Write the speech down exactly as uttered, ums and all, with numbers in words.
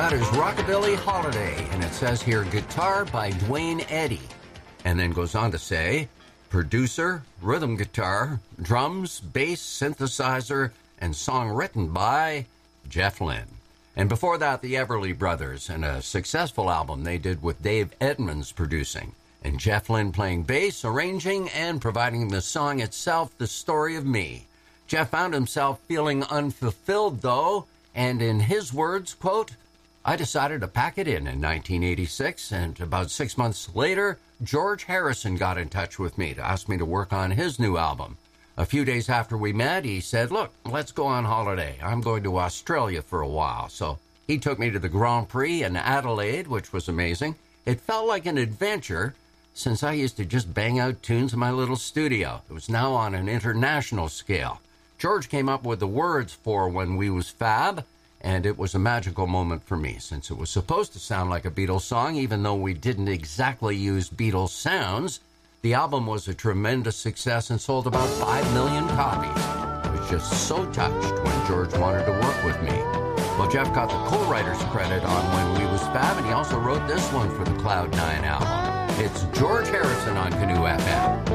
That is Rockabilly Holiday, and it says here, guitar by Dwayne Eddy. And then goes on to say, producer, rhythm guitar, drums, bass, synthesizer, and song written by Jeff Lynne. And before that, the Everly Brothers, and a successful album they did with Dave Edmunds producing, and Jeff Lynne playing bass, arranging, and providing the song itself, The Story of Me. Jeff found himself feeling unfulfilled, though, and in his words, quote, I decided to pack it in in nineteen eighty-six, and about six months later, George Harrison got in touch with me to ask me to work on his new album. A few days after we met, he said, look, let's go on holiday. I'm going to Australia for a while. So he took me to the Grand Prix in Adelaide, which was amazing. It felt like an adventure since I used to just bang out tunes in my little studio. It was now on an international scale. George came up with the words for When We Was Fab, and it was a magical moment for me since it was supposed to sound like a Beatles song, even though we didn't exactly use Beatles sounds. The album was a tremendous success and sold about five million copies. I was just so touched when George wanted to work with me. Well, Jeff got the co-writer's credit on When We Was Fab, and he also wrote this one for the Cloud Nine album. It's George Harrison on Canoe F M.